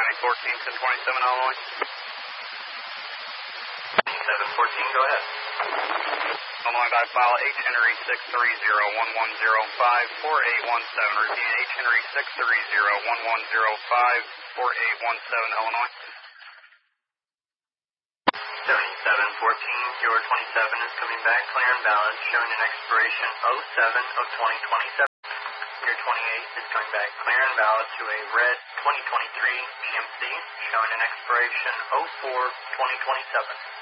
14 to 27 Illinois. 714, go ahead. Illinois by file H Henry 630-1105-4817. Repeat, H Henry 630-1105-4817 Illinois. 7714, your 27 is coming back clear and valid, showing an expiration 07 of 2027. Your 28 is coming back clear and valid to a red 2023 GMC, showing an expiration 04 2027.